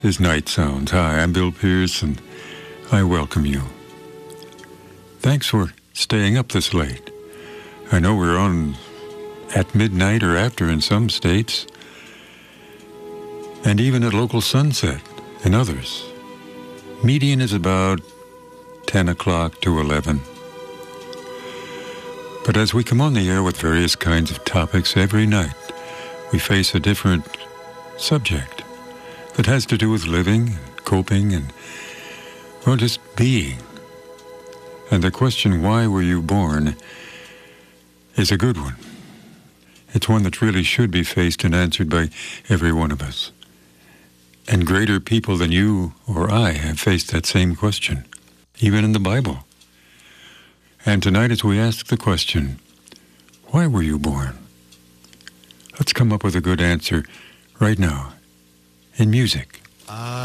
This is Night Sounds. Hi, I'm Bill Pierce, and I welcome you. Thanks for staying up this late. I know we're on at midnight or after in some states, and even at local sunset in others. Median is about 10 o'clock to 11. But as we come on the air with various kinds of topics every night, we face a different subject that has to do with living, coping, and, well, just being. And the question, why were you born, is a good one. It's one that really should be faced and answered by every one of us. And greater people than you or I have faced that same question, even in the Bible. And tonight, as we ask the question, why were you born? Let's come up with a good answer right now in music.